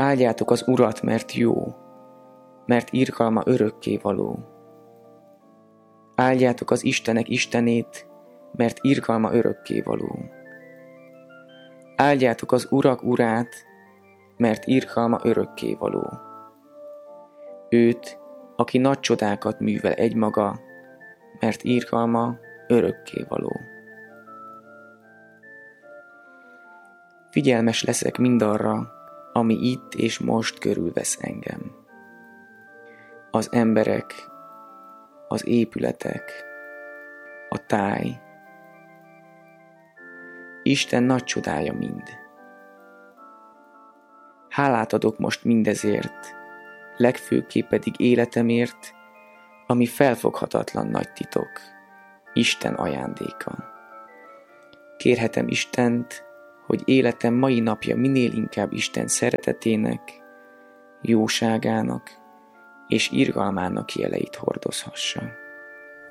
Áldjátok az Urat, mert jó, mert irgalma örökkévaló. Áldjátok az Istenek Istenét, mert irgalma örökkévaló. Áldjátok az Urak Urát, mert irgalma örökkévaló. Őt, aki nagy csodákat művel egymaga, mert irgalma örökkévaló. Figyelmes leszek mindarra, ami itt és most körülvesz engem. Az emberek, az épületek, a táj. Isten nagy csodája mind. Hálát adok most mindezért, legfőképp pedig életemért, ami felfoghatatlan nagy titok, Isten ajándéka. Kérhetem Istent, hogy életem mai napja minél inkább Isten szeretetének, jóságának és irgalmának jeleit hordozhassa.